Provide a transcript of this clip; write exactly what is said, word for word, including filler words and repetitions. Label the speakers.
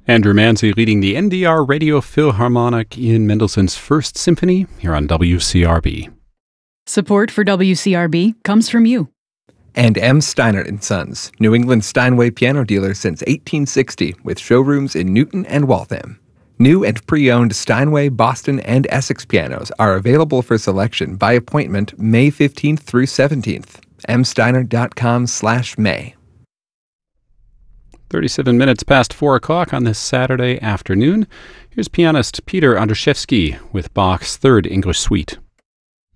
Speaker 1: Andrew Manzi leading the N D R Radio Philharmonic in Mendelssohn's First Symphony here on W C R B.
Speaker 2: Support for W C R B comes from you.
Speaker 3: And M. Steiner and Sons, New England Steinway piano dealer since eighteen sixty, with showrooms in Newton and Waltham. New and pre-owned Steinway, Boston, and Essex pianos are available for selection by appointment May fifteenth through seventeenth. m steiner dot com slash may.
Speaker 1: thirty-seven minutes past four o'clock on this Saturday afternoon. Here's pianist Peter Andrzejewski with Bach's Third English Suite.